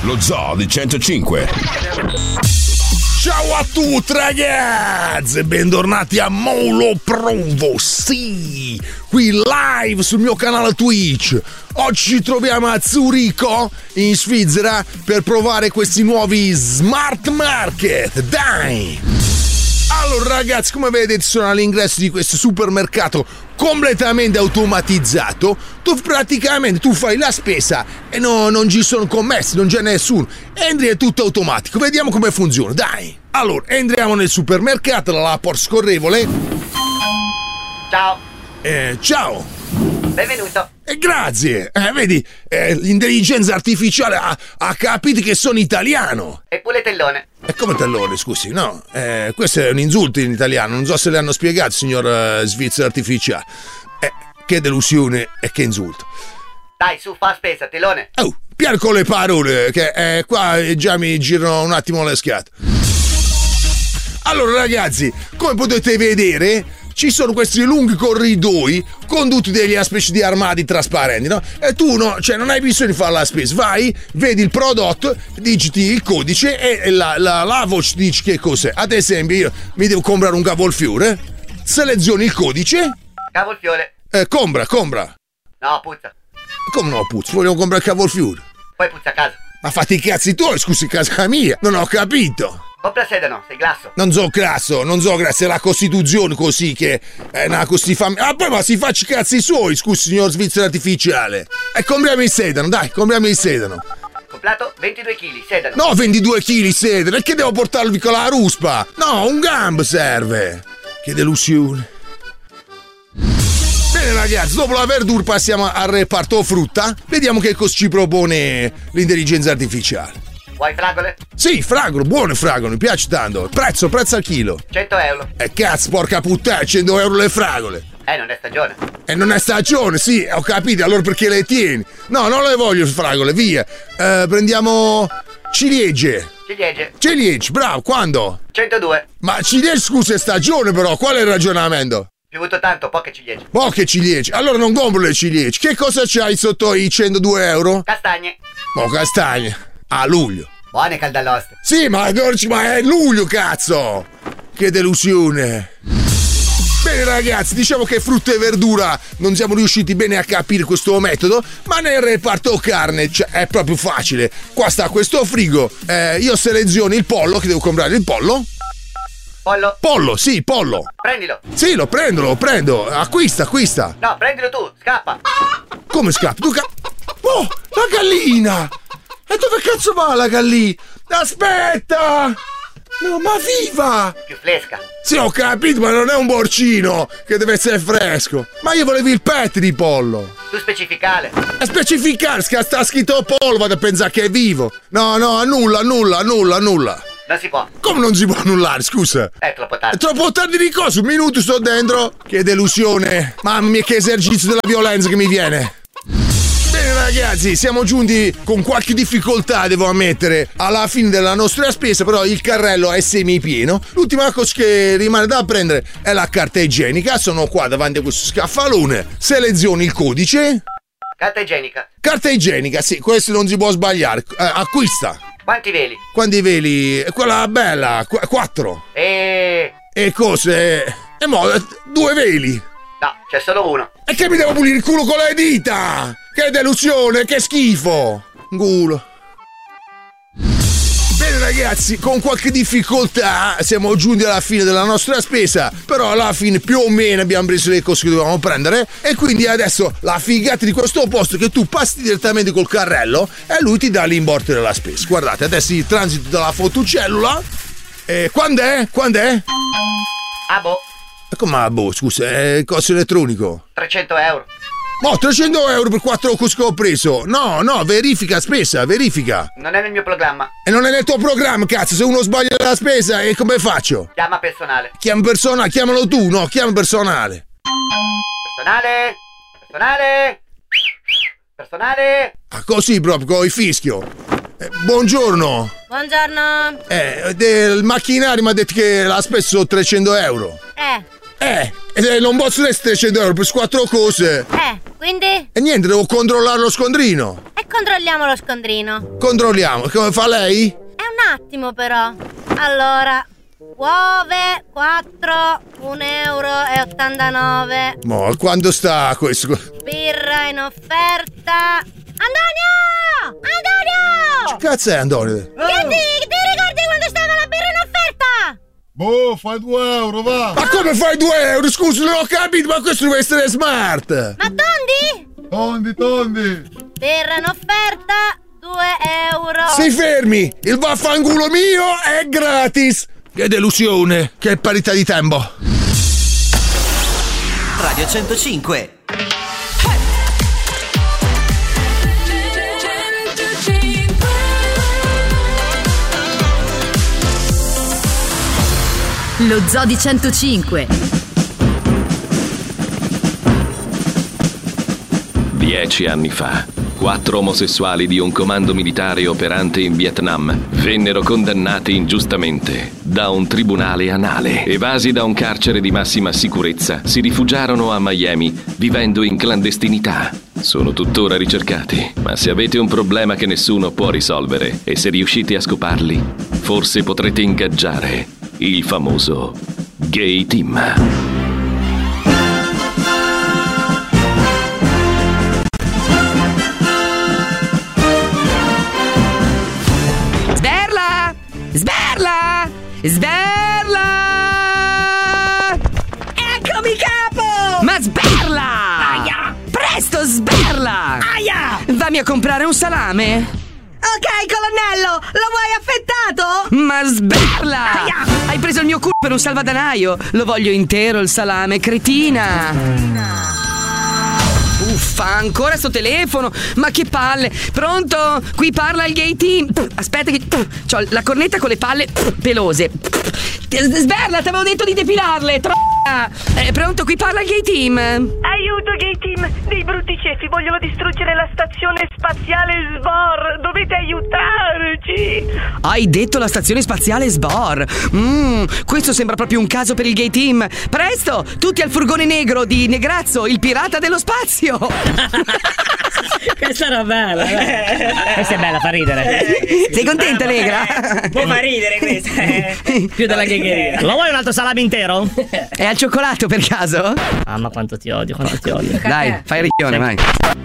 lo Zoo di 105. Ciao a tutti ragazzi, bentornati a Molo Provo, sì, qui live sul mio canale Twitch. Oggi ci troviamo a Zurigo, in Svizzera, per provare questi nuovi smart market, dai! Allora ragazzi, come vedete sono all'ingresso di questo supermercato completamente automatizzato. Tu praticamente fai la spesa e non ci sono commessi, non c'è nessuno, entri, è tutto automatico. Vediamo come funziona, dai. Allora entriamo nel supermercato, la porta scorrevole. Ciao. Ciao. Benvenuto. Grazie. Vedi, l'intelligenza artificiale ha capito che sono italiano. E pure tellone. E come tellone, scusi? No, questo è un insulto in italiano. Non so se le hanno spiegato, signor Svizzera artificiale. Che delusione e che insulto. Dai, su, fa spesa, tellone. Oh, piano con le parole, che qua già mi girano un attimo le scatole. Allora ragazzi, come potete vedere, ci sono questi lunghi corridoi con tutti degli specie di armadi trasparenti, no? E tu non hai bisogno di fare la spesa, vai, vedi il prodotto, digiti il codice e la voce dice che cos'è. Ad esempio io mi devo comprare un cavolfiore, selezioni il codice. Cavolfiore. Compra. No, puzza. Come no, puzza? Volevo comprare il cavolfiore. Poi puzza a casa. Ma fatti i cazzi tuoi, scusi, casa mia, non ho capito. Compra sedano, sei grasso. Non so grasso, è la Costituzione così che è una così famiglia. Ah, poi ma si faccia i cazzi suoi, scusi, signor Svizzera artificiale. E compriamo il sedano, dai, compriamo il sedano. Comprato 22 kg, sedano. No, 22 kg sedano, e che devo portarvi con la ruspa? No, un gambo serve. Che delusione. Bene ragazzi, dopo la verdura passiamo al reparto frutta. Vediamo che cosa ci propone l'intelligenza artificiale. Vuoi fragole? Sì, fragole, buone fragole, mi piace tanto. Prezzo al chilo. 100 euro. Cazzo, porca puttana, 100 euro le fragole. Non è stagione. Non è stagione, sì, ho capito, allora perché le tieni? No, non le voglio fragole, via. Prendiamo ciliegie. Ciliegie, bravo, quando? 102. Ma ciliegie, scusa, è stagione però, qual è il ragionamento? Piovuto tanto, poche ciliegie. Poche ciliegie, allora non compro le ciliegie. Che cosa c'hai sotto i 102 euro? Castagne. Castagne. A luglio. Buone caldaloste. Sì, ma è luglio, cazzo! Che delusione! Bene ragazzi, diciamo che frutta e verdura non siamo riusciti bene a capire questo metodo, ma nel reparto carne è proprio facile. Qua sta questo frigo, io seleziono il pollo, che devo comprare il pollo. Pollo? Pollo, sì, pollo. Prendilo. Sì, lo prendo. Acquista. No, prendilo tu, scappa. Come scappa? Oh, la gallina! E dove cazzo va la gallina? Aspetta! No, ma viva! Più fresca. Sì, ho capito, ma non è un porcino che deve essere fresco. Ma io volevo il petto di pollo. Tu specificale. A specificare, sta scritto pollo, vado a pensare che è vivo. No, annulla. Non si può. Come non si può annullare, scusa? È troppo tardi. È troppo tardi di cosa? Un minuto sto dentro. Che delusione. Mamma mia, che esercizio della violenza che mi viene. Bene ragazzi, siamo giunti con qualche difficoltà, devo ammettere, alla fine della nostra spesa, però il carrello è semipieno. L'ultima cosa che rimane da prendere è la carta igienica. Sono qua davanti a questo scaffalone. Selezioni il codice. Carta igienica. Carta igienica, sì, questo non si può sbagliare. Acquista. Quanti veli? Quanti veli? Quella bella, 4. E cose? E mo, 2 veli. No, c'è solo uno. E che mi devo pulire il culo con le dita? Che delusione, che schifo. Culo. Bene ragazzi, con qualche difficoltà siamo giunti alla fine della nostra spesa, però alla fine più o meno abbiamo preso le cose che dovevamo prendere, e quindi adesso la figata di questo posto è che tu passi direttamente col carrello e lui ti dà l'importo della spesa. Guardate, adesso il transito dalla fotocellula. E quando è? Ah boh. Come scusa, è costo elettronico. 300 euro. No, 300 euro per 4 cose che ho preso. No, verifica spesa, verifica. Non è nel mio programma. E non è nel tuo programma, cazzo, se uno sbaglia la spesa, e come faccio? Chiama personale. Chiamalo tu, no, chiama personale. Personale. Ah, così proprio, con il fischio. Buongiorno. Buongiorno. Del macchinario mi ha detto che la spesa sono 300 euro. Non posso essere 100 euro per 4 cose. Quindi? E niente, devo controllare lo scondrino. E controlliamo lo scondrino. Controlliamo, come fa lei? È un attimo però. Allora, uove 4, 1,89 euro. Ma quanto sta questo? Birra in offerta. Antonio! Che cazzo è Antonio? Che ti ricordi quando stava la birra in offerta? Boh, fai 2 euro, va! Ma come fai 2 euro? Scusa, non ho capito, ma questo deve essere smart! Ma tondi? Tondi! Birra in offerta, 2 euro. Si fermi! Il vaffanculo mio è gratis! Che delusione! Che parità di tempo! Radio 105. Lo Zoo di 105. 10 anni fa, 4 omosessuali di un comando militare operante in Vietnam vennero condannati ingiustamente da un tribunale anale. Evasi da un carcere di massima sicurezza, si rifugiarono a Miami, vivendo in clandestinità. Sono tuttora ricercati, ma se avete un problema che nessuno può risolvere e se riuscite a scoparli, forse potrete ingaggiare il famoso Gay Team. Sberla! Sberla! Sberla! Eccomi, capo! Ma sberla! Aia! Presto, sberla! Aia! Vammi a comprare un salame? Ok, colonnello, lo vuoi affettato? Ma sberla! Aia! Hai preso il mio culo per un salvadanaio! Lo voglio intero il salame, cretina! Uffa, ancora sto telefono! Ma che palle! Pronto? Qui parla il Gay Team! Aspetta che... c'ho la cornetta con le palle pelose! Sberla, ti avevo detto di depilarle! Pronto? Qui parla il Gay Team! Aiuto, Gay Team! Dei brutti ceffi vogliono distruggere la stazione spaziale Sbor! Dovete aiutarci! Hai detto la stazione spaziale Sbor! Questo sembra proprio un caso per il Gay Team! Presto! Tutti al furgone negro di Negrazzo, il pirata dello spazio! Questa era bella! Questa è bella, fa ridere! Sei contenta, Negra? Può far ridere questa! Più della ghegheria! Lo vuoi un altro salame intero? È al cioccolato per caso? Ah, ma quanto ti odio, quanto ti odio! Dai, fai il ricchione, vai!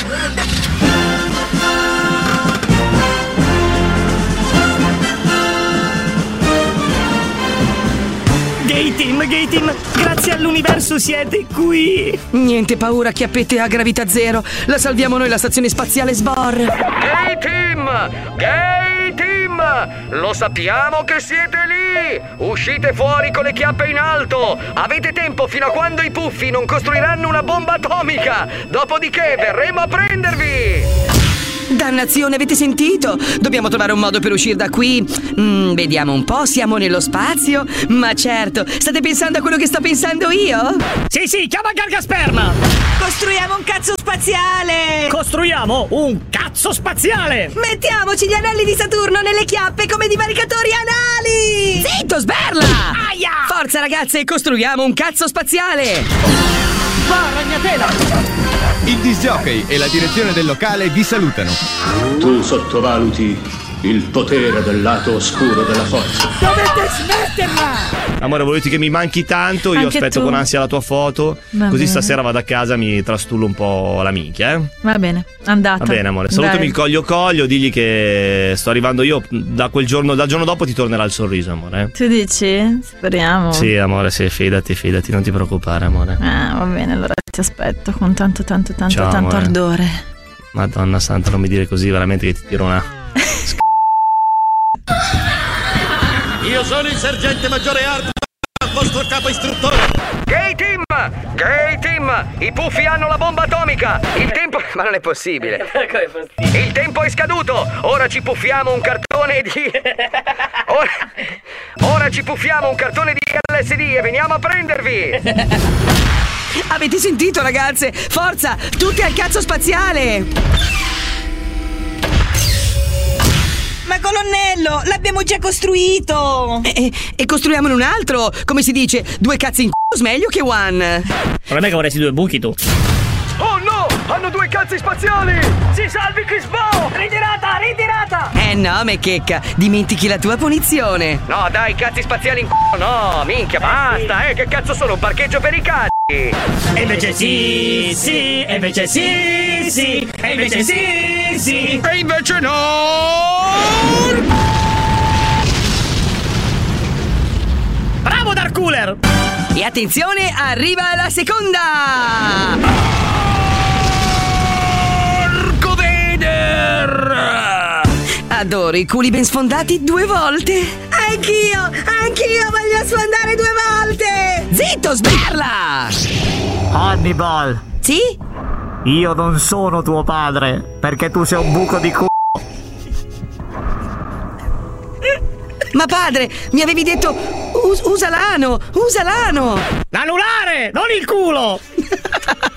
Gay Team, grazie all'universo siete qui! Niente paura, chiappette a gravità zero. La salviamo noi, la stazione spaziale Sbor. Gay Team! Gay Team! Lo sappiamo che siete lì! Uscite fuori con le chiappe in alto! Avete tempo fino a quando i puffi non costruiranno una bomba atomica! Dopodiché verremo a prendervi! Dannazione, avete sentito? Dobbiamo trovare un modo per uscire da qui. Vediamo un po', siamo nello spazio? Ma certo, state pensando a quello che sto pensando io? Sì, chiama Gargasperma! Costruiamo un cazzo spaziale! Costruiamo un cazzo spaziale! Mettiamoci gli anelli di Saturno nelle chiappe come divaricatori anali! Zitto, sberla! Aia! Forza ragazze, costruiamo un cazzo spaziale! Va, ragnatela! Il disc jockey e la direzione del locale vi salutano. Tu sottovaluti il potere del lato oscuro della forza. Dovete smetterla! Amore, volete che mi manchi tanto? Io Anche aspetto tu. con ansia la tua foto. Va così bene. stasera vado a casa, mi trastullo un po' la minchia, eh? Va bene, andata. Va bene, amore. Salutami Dai. il coglio, digli che sto arrivando io. Dal giorno dopo ti tornerà il sorriso, amore. Tu dici? Speriamo. Sì, amore, sì, fidati, non ti preoccupare, amore. Va bene, allora ti aspetto con tanto Ciao, amore. ardore. Madonna santa, non mi dire così, veramente che ti tiro una. Io sono il sergente maggiore Hart, vostro capo istruttore. Gay Team! Gay Team! I puffi hanno la bomba atomica! Il tempo... Ma non è possibile! Il tempo è scaduto! Ora ci puffiamo un cartone di... Ora ci puffiamo un cartone di LSD e veniamo a prendervi! Avete sentito, ragazze? Forza! Tutti al cazzo spaziale! Ma colonnello, l'abbiamo già costruito! E costruiamone un altro! Come si dice? 2 cazzi in culo Bros meglio che One. Il problema è che vorresti 2 buchi tu. Oh no! Hanno 2 cazzi spaziali! Si salvi Crisbo! Ritirata, ritirata! No, me checca, dimentichi la tua punizione. No, dai, cazzi spaziali in c***o, no, minchia, basta, che cazzo sono, un parcheggio per i cazzi? E invece sì, sì, e invece sì, sì, e invece sì, sì, e invece no! Bravo Dark Cooler! E attenzione, arriva la seconda! Adoro i culi ben sfondati 2 volte. Anch'io voglio sfondare 2 volte. Zitto, sberla! Hannibal. Sì? Io non sono tuo padre, perché tu sei un buco di c***o. Ma padre, mi avevi detto usa l'ano! L'anulare, non il culo!